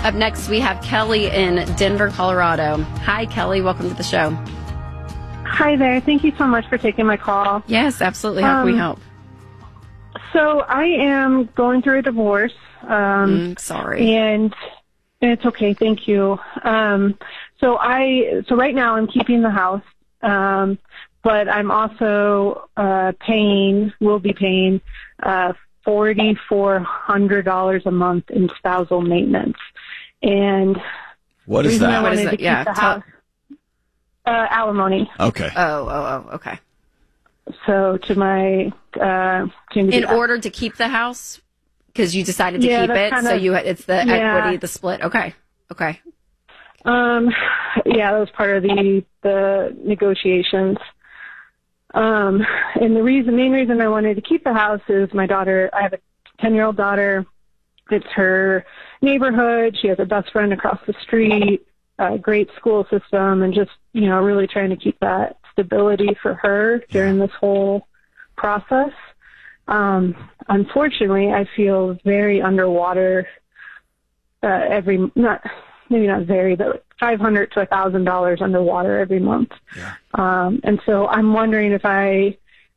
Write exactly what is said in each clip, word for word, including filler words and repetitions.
Up next, we have Kelly in Denver, Colorado. Hi, Kelly. Welcome to the show. Hi there. Thank you so much for taking my call. Yes, absolutely. How can we Um, help? So I am going through a divorce. Um, Mm, sorry. And it's okay. Thank you. Um, so I, so right now I'm keeping the house. Um, but I'm also, uh, paying, will be paying, uh, four thousand four hundred dollars a month in spousal maintenance. And What the is reason I that? What is wanted that? to keep Yeah, the tell- house, uh, alimony. Okay. Oh, oh, oh, okay. So to my, uh, to In order to keep the house, because you decided to Yeah, keep that's it, kind so of- you it's the yeah. equity, the split. Okay, okay. Um, yeah, that was part of the, the negotiations. Um, and the reason, main reason I wanted to keep the house is my daughter, I have a ten year old daughter. It's her neighborhood. She has a best friend across the street, a great school system, and just, you know, really trying to keep that stability for her during this whole process. Um, unfortunately, I feel very underwater, uh, every, not, maybe not very, but five hundred to a thousand dollars underwater every month. Yeah. Um, and so I'm wondering if I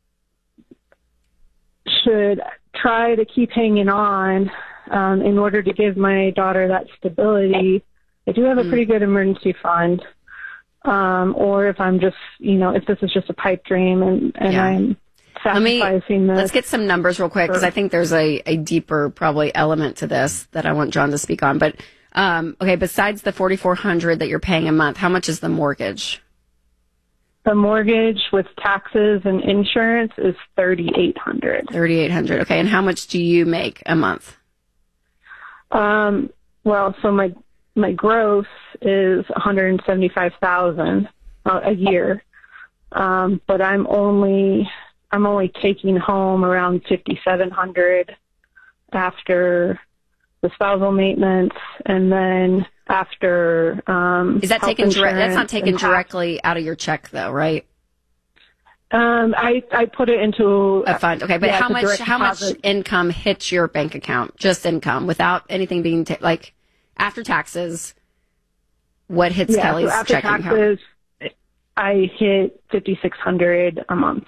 should try to keep hanging on, um, in order to give my daughter that stability. I do have a pretty good emergency fund. Um, or if I'm just, you know, if this is just a pipe dream and, and Yeah. I'm Let me, sacrificing this. let's get some numbers real quick, because I think there's a, a deeper probably element to this that I want John to speak on. But, um, okay, besides the forty-four hundred that you're paying a month, how much is the mortgage? The mortgage with taxes and insurance is thirty-eight hundred. thirty-eight hundred. Okay, and how much do you make a month? Um, well, so my, my gross is one hundred seventy-five thousand uh, a year. Um, but I'm only, I'm only taking home around fifty-seven hundred after the spousal maintenance, and then after, um, Is that health taken direct? That's not insurance taken and tax. directly out of your check, though, right? Um, I, I put it into A fund. Okay, but yeah, how it's a much? direct How much deposit. income hits your bank account? Just income, without anything being ta- like after taxes. What hits Yeah, Kelly's so after checking account? taxes, I hit fifty-six hundred a month.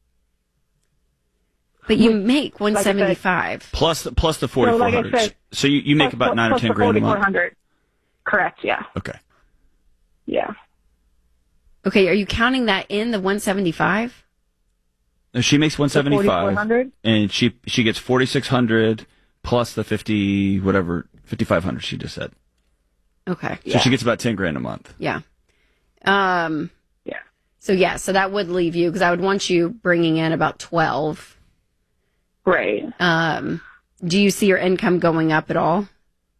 But you make one like I said- seventy five. Plus the plus the forty So, four like I hundred. said, So you, you make Plus- about nine or plus ten the grand a month. forty-four hundred. Correct. Yeah. Okay. Yeah. Okay, are you counting that in the one seventy five? No, She makes one seventy forty-four five, hundred. and she she gets forty six hundred plus the fifty whatever fifty five hundred she just said. Okay, So she gets about ten grand a month. yeah. Um. Yeah. So yeah, so that would leave you, because I would want you bringing in about twelve. Right. Um. Do you see your income going up at all?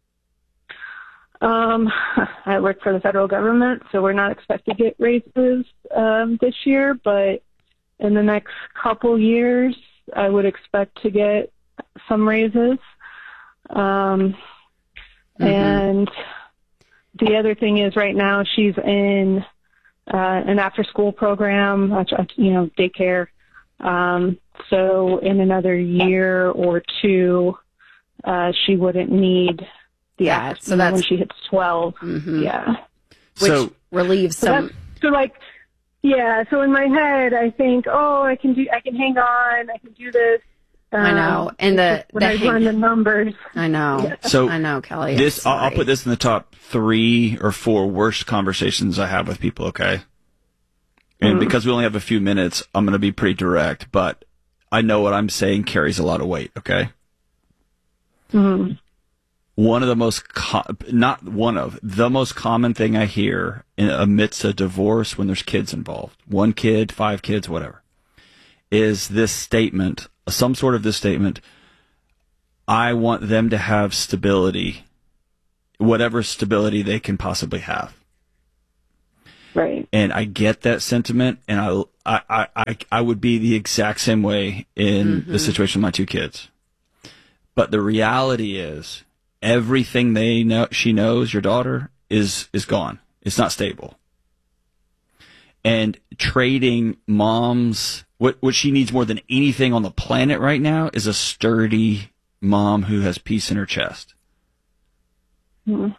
Um, I work for the federal government, so we're not expected to get raises um, this year, but in the next couple years, I would expect to get some raises. Um, Mm-hmm. And the other thing is, right now she's in uh, an after-school program, uh, you know, daycare. Um, so in another year or two, uh, she wouldn't need the Yeah, after, so you know, that's- when she hits twelve. Mhm. Yeah. Which So relieves So, some. that's, so like, yeah. So in my head, I think, oh, I can do, I can hang on, I can do this. Um, I know, and the when the I hang- run the numbers. I know. So I know, Kelly. this I'm I'll, I'll sorry. put this in the top three or four worst conversations I have with people. Okay. And Mm-hmm. because we only have a few minutes, I'm going to be pretty direct, but I know what I'm saying carries a lot of weight. Okay. Mm-hmm. One of the most, co- not one of, the most common thing I hear in amidst a divorce when there's kids involved, one kid, five kids, whatever, is this statement, some sort of this statement, I want them to have stability, whatever stability they can possibly have. Right. And I get that sentiment, and I, I, I, I would be the exact same way in Mm-hmm. the situation with my two kids. But the reality is, everything they know, she knows, your daughter, is is gone. It's not stable. And trading mom's, what what she needs more than anything on the planet right now is a sturdy mom who has peace in her chest. Mhm.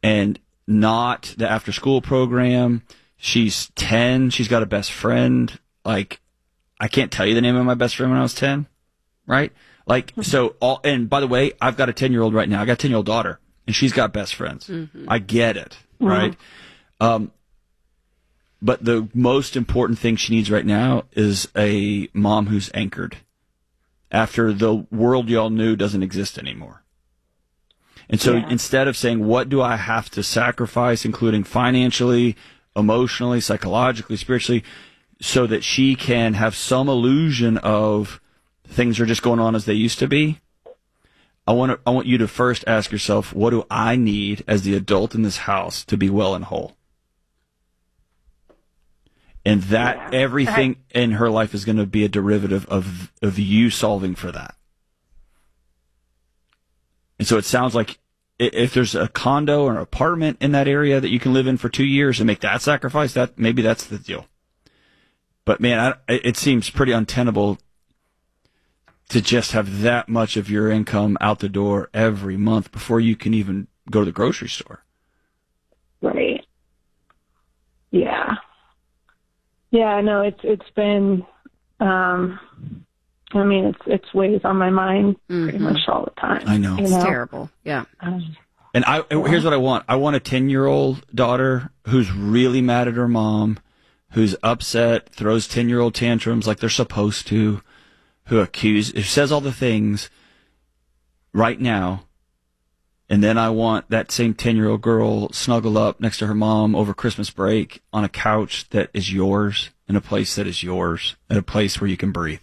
and not the after school program. She's ten. She's got a best friend. Like, I can't tell you the name of my best friend when I was ten, right? Like, so all, and by the way, I've got a ten year old right now. I got a ten year old daughter and she's got best friends. Mm-hmm. I get it, right? Mm-hmm. Um, but the most important thing she needs right now is a mom who's anchored after the world y'all knew doesn't exist anymore. And so yeah. instead of saying, what do I have to sacrifice, including financially, emotionally, psychologically, spiritually, so that she can have some illusion of things are just going on as they used to be, I want to, I want you to first ask yourself, what do I need as the adult in this house to be well and whole? And that yeah. everything I, in her life is going to be a derivative of of you solving for that. And so it sounds like if there's a condo or an apartment in that area that you can live in for two years and make that sacrifice, that maybe that's the deal. But man, I, it seems pretty untenable to just have that much of your income out the door every month before you can even go to the grocery store. Right. Yeah. Yeah, no, it's it's been, um, I mean, it's it's weighs on my mind mm-hmm. pretty much all the time. I know. It's know? terrible. Yeah. Um, and I here's what I want. I want a ten-year-old daughter who's really mad at her mom, who's upset, throws ten-year-old tantrums like they're supposed to, who accuse, who says all the things right now, and then I want that same ten-year-old girl snuggle up next to her mom over Christmas break on a couch that is yours, in a place that is yours, in a place where you can breathe.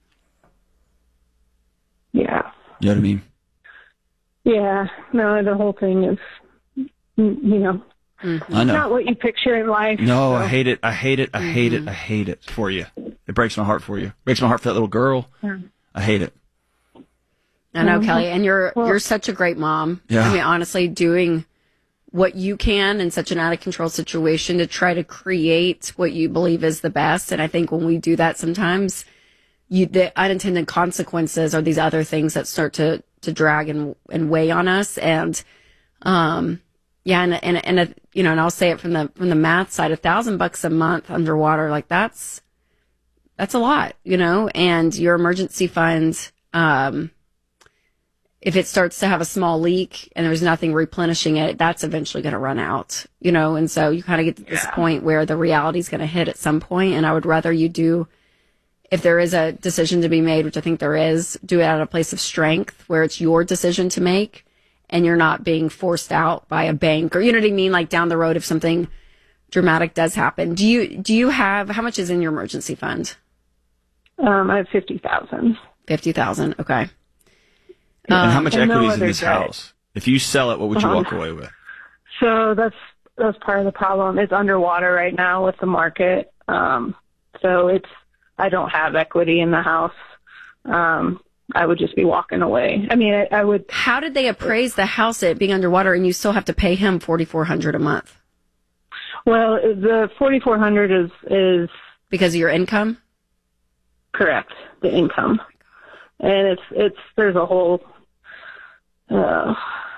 Yeah. You know what I mean? Yeah. No, the whole thing is, you know, mm-hmm. I know. Not what you picture in life. No, so. I hate it. I hate it. I mm-hmm. hate it. I hate it for you. It breaks my heart for you. It breaks my heart for that little girl. Yeah. I hate it. I know, mm-hmm. Kelly, and you're well, you're such a great mom. Yeah. I mean, honestly, doing what you can in such an out of control situation to try to create what you believe is the best. And I think when we do that, sometimes you, the unintended consequences are these other things that start to to drag and and weigh on us. And um, yeah, and and and a, you know, and I'll say it from the from the math side, a thousand bucks a month underwater, like that's that's a lot, you know. And your emergency fund. Um, If it starts to have a small leak and there's nothing replenishing it, that's eventually going to run out, you know? And so you kind of get to this yeah. point where the reality is going to hit at some point. And I would rather you do, if there is a decision to be made, which I think there is, do it at a place of strength where it's your decision to make and you're not being forced out by a bank or, you know what I mean? Like down the road, if something dramatic does happen. Do you, do you have, how much is in your emergency fund? Um, I have fifty thousand. fifty thousand. Okay. And how much um, equity no is in this debt. house? If you sell it, what would you um, walk away with? So that's that's part of the problem. It's underwater right now with the market. Um, so it's I don't have equity in the house. Um, I would just be walking away. I mean, I, I would. How did they appraise the house at being underwater, and you still have to pay him forty four hundred a month? Well, the forty four hundred is is because of your income. Correct, the income. And it's, it's, there's a whole, uh,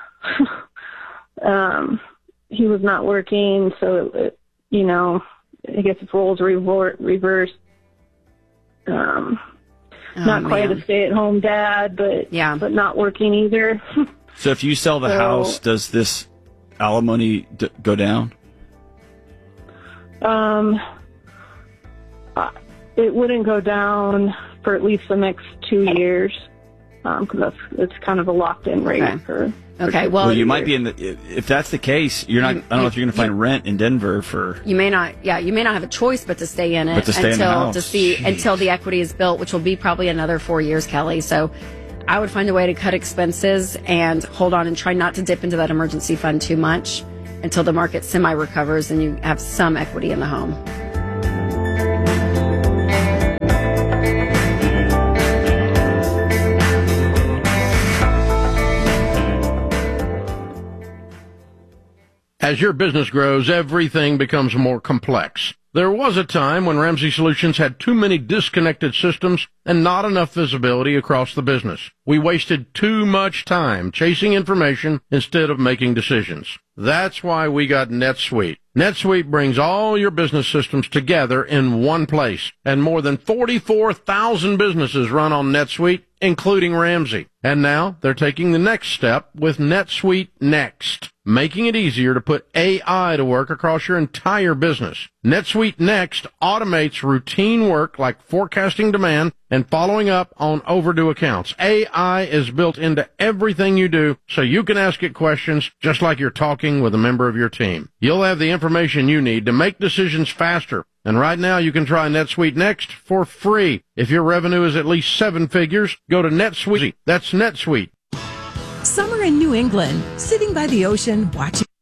um, he was not working, so, it, you know, I guess if roles revor- reversed, um, oh, not man. quite a stay-at-home dad, but, yeah. but not working either. So if you sell the so, house, does this alimony d- go down? Um, uh, it wouldn't go down for at least the next two years, because um, that's it's kind of a locked-in rate okay. for. for okay, well, well, you might be in the. If that's the case, you're not. You, I don't know if you're going to find you, rent in Denver for. You may not. Yeah, you may not have a choice but to stay in it but to stay until in the house. to see Jeez. until the equity is built, which will be probably another four years, Kelly. So, I would find a way to cut expenses and hold on and try not to dip into that emergency fund too much until the market semi recovers and you have some equity in the home. As your business grows, everything becomes more complex. There was a time when Ramsey Solutions had too many disconnected systems and not enough visibility across the business. We wasted too much time chasing information instead of making decisions. That's why we got NetSuite. NetSuite brings all your business systems together in one place, and more than forty-four thousand businesses run on NetSuite, including Ramsey. And now they're taking the next step with NetSuite Next, making it easier to put A I to work across your entire business. NetSuite Next automates routine work like forecasting demand and following up on overdue accounts. A I is built into everything you do, so you can ask it questions just like you're talking with a member of your team. You'll have the information you need to make decisions faster. And right now you can try NetSuite Next for free. If your revenue is at least seven figures, go to NetSuite. That's NetSuite. Summer in New England, sitting by the ocean, watching